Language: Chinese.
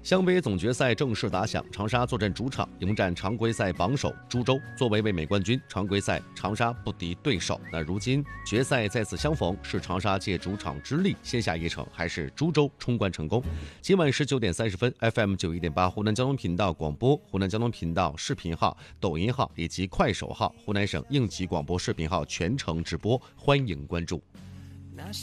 湘杯总决赛正式打响，长沙坐镇主场迎战常规赛榜首株洲。作为卫冕冠军，常规赛长沙不敌对手。那如今决赛再次相逢，是长沙借主场之力先下一城，还是株洲冲关成功？今晚19:30 FM 91.8湖南交通频道广播，湖南交通频道视频号、抖音号以及快手号、湖南省应急广播视频号全程直播，欢迎关注。